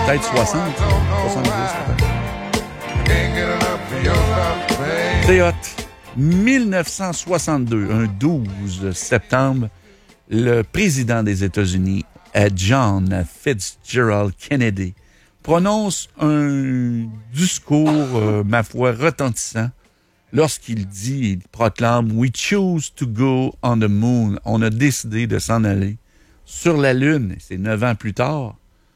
peut-être 60, 70 peut-être. C'est hot. 1962, un 12 septembre, le président des États-Unis, John Fitzgerald Kennedy, prononce un discours, ma foi, retentissant lorsqu'il dit, il proclame « We choose to go on the moon ». On a décidé de s'en aller sur la Lune. C'est 9 ans plus tard,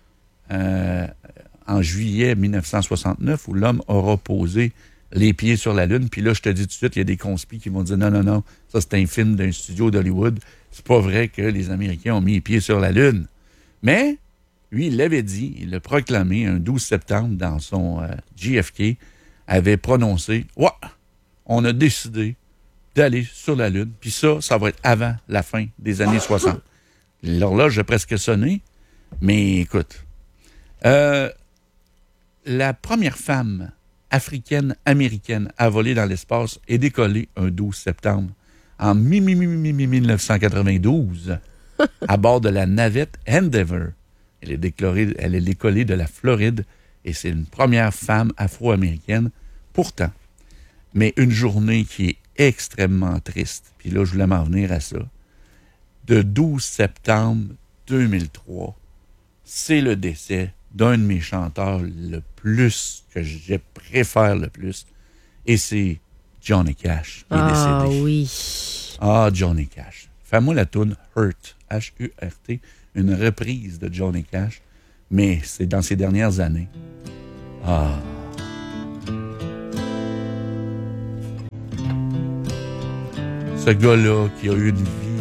en juillet 1969, où l'homme aura posé les pieds sur la Lune. Puis là, je te dis tout de suite, il y a des conspis qui vont dire « Non, ça c'est un film d'un studio d'Hollywood. C'est pas vrai que les Américains ont mis les pieds sur la Lune. » Mais, lui, il l'avait dit, il l'a proclamé un 12 septembre dans son JFK, avait prononcé « Ouais, on a décidé d'aller sur la Lune. » Puis ça va être avant la fin des années 60. L'horloge a presque sonné, mais écoute, la première femme africaine-américaine à voler dans l'espace est décollée un 12 septembre en 1992 à bord de la navette Endeavour. Elle est décollée de la Floride et c'est une première femme afro-américaine. Pourtant, mais une journée qui est extrêmement triste, puis là, je voulais m'en venir à ça, de 12 septembre 2003, c'est le décès d'un de mes chanteurs que je préfère le plus, et c'est Johnny Cash qui est décédé. Ah oui. Ah, Johnny Cash. Fais-moi la toune Hurt, H-U-R-T, une reprise de Johnny Cash, mais c'est dans ces dernières années. Ah. Ce gars-là qui a eu une vie.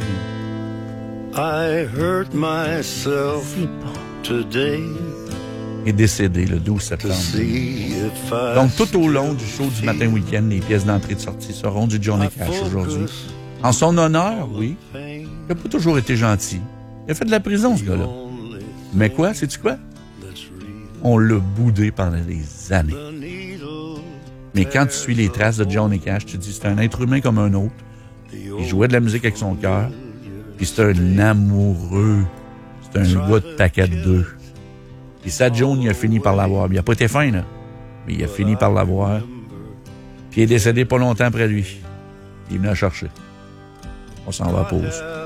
I hurt myself today. Est décédé le 12 septembre. Donc, tout au long du show du matin week-end, les pièces d'entrée et de sortie seront du Johnny Cash aujourd'hui. En son honneur, oui. Il n'a pas toujours été gentil. Il a fait de la prison, ce gars-là. Mais quoi, sais-tu quoi? On l'a boudé pendant des années. Mais quand tu suis les traces de Johnny Cash, tu te dis c'est un être humain comme un autre. Il jouait de la musique avec son cœur. Puis c'est un amoureux. C'est un gars de paquet de deux. Puis ça, John, il a fini par l'avoir. Il n'a pas été fin, là. Mais il a fini par l'avoir. Puis il est décédé pas longtemps après lui. Il est venu la chercher. On s'en va à pause.